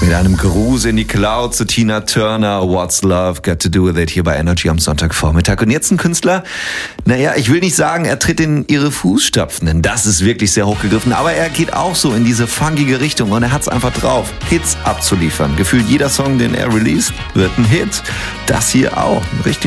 Mit einem Gruß in die Cloud zu Tina Turner, What's Love Got to Do With It, hier bei Energy am Sonntagvormittag. Und jetzt ein Künstler, naja, ich will nicht sagen, er tritt in ihre Fußstapfen, denn das ist wirklich sehr hochgegriffen, aber er geht auch so in diese funkige Richtung und er hat's einfach drauf, Hits abzuliefern. Gefühlt jeder Song, den er released, wird ein Hit. Das hier auch, ein richtig